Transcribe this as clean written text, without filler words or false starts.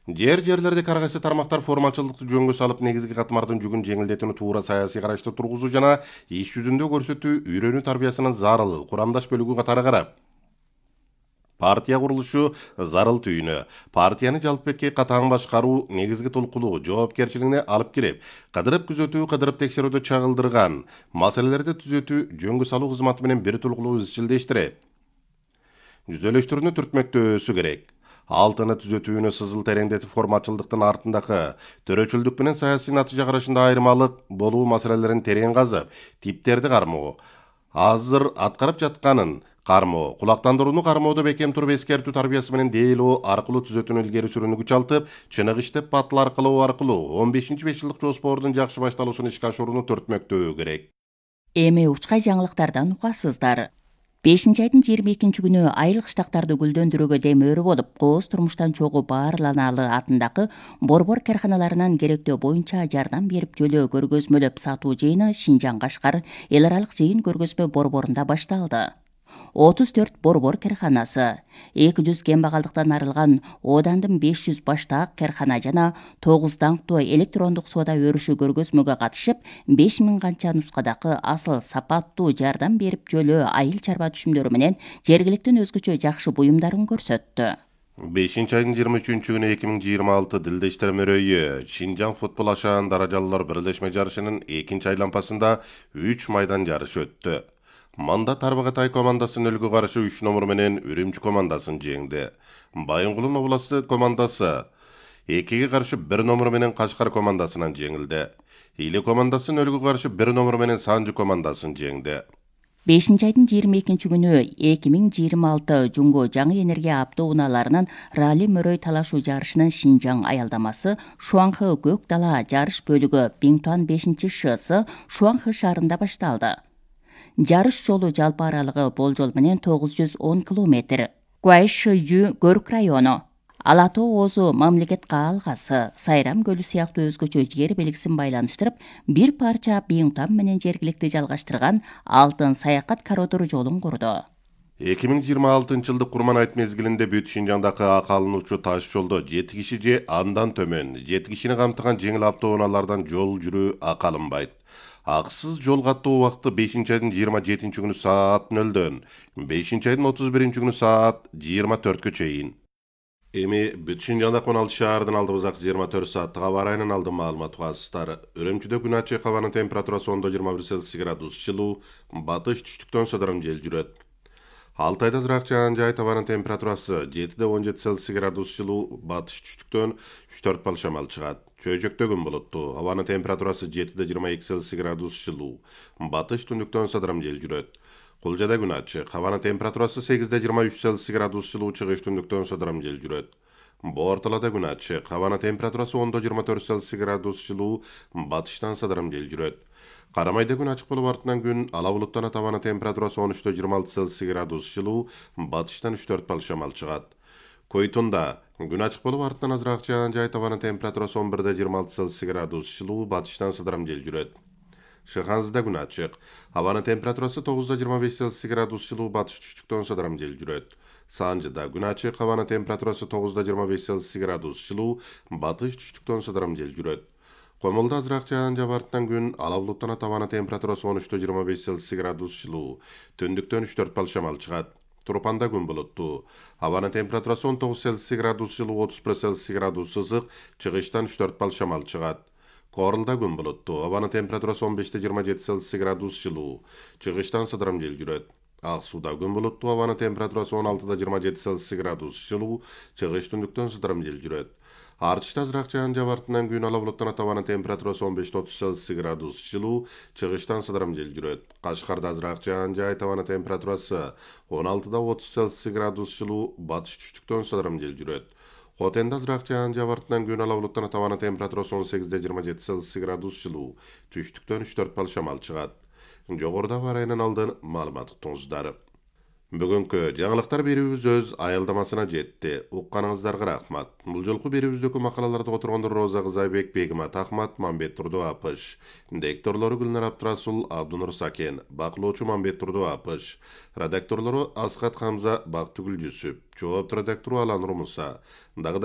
Жерлердеги ар кайсы тармактар формалчылыкты жөнгө салып, негизги катмардын жүгүн жеңилдетүүнү туура саясий карашты тургузуу жана иш жүзүндө көрсөтүү үйрөнүү тарбиясынын зарыл курамдаш бөлүгү катары карап, партия курулушу зарыл түйүнө, партияны жалпыбекке катаң башкаруу негизги толкулуу жоопкерчилигине алып келип, кыдырып күзөтүү, кыдырып текшерүүдө чагылдырган маселелерди түзөтүү, жөнгө салуу кызматы менен бир толкулуу изчилдештирет. Түзөлүштөрүнү түртмөктөөсү керек. Алтыны түзөтүүнү сызыл тереңдетип, форматчылдыктын артындагы төрөчүлдүк менен саясий натыйжа карашында айырмалык болуу маселелерин терең казып, типтерди кармоо, азыр аткарып жатканын кармоо, кулактандырууну кармоодо бекем туруп эскертүү тарбиясы менен дээлоо аркылуу түзөтүүнү илгери сүрүүнү күч алтып, чыныгы иштеп батыл аркылуу 15-5 жылдык жоспордун жакшы башталуусун ишке ашырууну түртмөктөө керек. Эми учкай жаңылыктардан угасыздар. 5-айдын 22 күнү айыл кыштактарды гүлдөндүрүүгө дем өрү болуп, кооз турмуштан чогуу баарланалы атындагы борбор карканаларынан керектөө боюнча жардам берип жөлөө көргөзмөлөп сатуу жыйыны Шинжаң Кашкар эл аралык жыйын көргөзмө борборунда башталды. 34 борбор карканасы, 200 кембагалдыктан арылган оодандын 500 баштаак каркана жана 9 даңктуу электрондук соода өрүшү көргөзмөгө катышып, 5000 канча нускадагы асыл сапаттуу жардам берип жөлөө айыл чарба түшүмдөрү менен жергиликтин өзгөчө жакшы буюмдарын көрсөттү. 5-айдын 23 күнү 2026 Дилде иштер мөрөйү Шинжаң футбол ашаан даражалуулар бирлешме жарышынын 2 айланпасында 3 майдан жарыш өттү. Манда Тарбағатай командасын өлгө каршы 3 номер менен Үрүмчү командасын жеңди. Байынгулун областы командасы 2-ге каршы 1 номер менен Кашкар командасынан жеңилди. Иле командасын өлгө каршы 1 номер менен Санжы командасын жеңди. 5-айдын 22 күнү 2026 Жунго жаңы энергия автоунааларынын ралли мөрөй талашуу жарышынын Шинжаң аялдамасы Шуаңхы көк дала жарыш бөлүгү Биңтуан 5-ШС Шуаңхы шаарында башталды. Жарыш жолу жалпы аралыгы болжол менен 910 километр. Куайшыю Көрк району, Ала тоо Оозу мамлекет каалгасы, Сайрам көлү сыяктуу өзгөчө жер белгисин байланыштырып, бир парча Биңтуан менен жергиликти жалгаштырган алтын саякат коридор жолун курду. 2026-жылдык Курман айт мезгилинде бүт Шинжаңдагы акалынуучу таш жолдо 7 киши же андан төмөн 7 кишини камтыган жеңил автоунаалардан жол жүрүү акалынбайт. Аксыз жол каттоо убакыты 5-айдын 27 күнү саат 0-дөн 5-айдын 31 күнү саат 24-кө чейин. Эми бүт Шинжаңда 16 шаардын алдыбызак 24 сааттык аба ырайынын алдын маалымат угасыздар. Үрүмчүдө күн ачык, абанын температурасы 10-21 градус жылуу, батыш түштүктөн сыдырым жел жүрөт. Алтайда ызыраак жаан жай, табанын температурасы 7-17 градус жылуу, батыш түштүктөн 3-4 бал шамал чыгат. Чөйжөктө күн булуттуу, абанын температурасы 7-22 градус жылуу, батыш түндүктөн сыдырым жел жүрөт. Кулжада күн ачык, абанын температурасы 8-23 градус жылуу, чыгыш түндүктөн сыдырым жел жүрөт. Боорталада күн ачык, абанын температурасы 10-24 градус жылуу, батыштан сыдырым жел жүрөт. Карамайда күн ачык болуп артынан күн ала булуттанат, абанын температурасы 13-26 градус жылуу, батыштан 3-4 бал шамал чыгат. Койтунда күн ачык болуп артынан азыраак жаан жай, абанын температурасы 11-26 градус жылуу, батыштан сыдырым жел жүрөт. Шыханзыда күн ачык, абанын температурасы 9-25 градус жылуу, батыш түштүктөн сыдырым жел жүрөт. Санжыда күн ачык, абанын температурасы 9-25 градус жылуу, батыш түштүктөн сыдырым жел жүрөт. Комолдо азыраак жаан жаап артынан күн ала булуттанат, абанын температурасы 13-25 градус жылуу, түндүктөн 3-4 бал шамал чыгат. Турпанда күн булуттуу, абанын температурасы 19 градус жылуу, 31 градус ысык, чыгыштан 3-4 бал шамал чыгат. Корулда күн булуттуу, абанын температурасы 15-27 градус жылуу, чыгыштан сыдырым жел жүрөт. Ак сууда күн булуттуу, абанын температурасы 16-27 градус жылуу, чыгыш түндүктөн сыдырым жел жүрөт. Артышта азыраак жаан жаап артынан күн ала булуттанат, абанын температурасы 15-30 градус жылуу, чыгыштан сыдырым жел жүрөт. Кашкарда азыраак жаан жай, абанын температурасы 16-30 градус жылуу, батыш түштүктөн сыдырым жел жүрөт. Хотенда азыраак жаан жаап артынан күн ала булуттанат, абанын температурасы 18-27 градус жылуу, түштүктөн 3-4 бал шамал чыгат. Жогоруда аба ырайынын алдын маалымат уктуңуздар. Бүгүнкү жаңылыктар берүүбүз өз аялдамасына жетти. Укканыңыздарга рахмат. Бул жолку берүүбүздөгү макалаларды которгондор Роза Кызайбек, Бегимат Ахмат, Мамбет Турду Апыш. Дикторлору Гүлнар Абдрасул, Абдунур Сакен, бакылоочу Мамбет Турду Апыш. Редакторлору Асхат Хамза, Бактыгүл Жүсүп. Жоопту редактору Алан Румуса.